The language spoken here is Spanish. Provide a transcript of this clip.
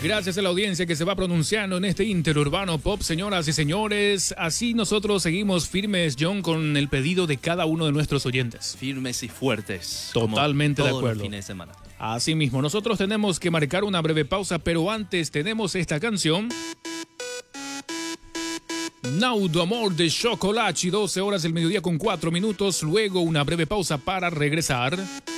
Gracias a la audiencia que se va pronunciando en este interurbano pop, señoras y señores. Así nosotros seguimos firmes, John, con el pedido de cada uno de nuestros oyentes. Firmes y fuertes. Totalmente de acuerdo. Los fines de semana. Así mismo, nosotros tenemos que marcar una breve pausa, pero antes tenemos esta canción. Naudo Amor de Chocolate, 12 horas del mediodía con 4 minutos. Luego una breve pausa para regresar.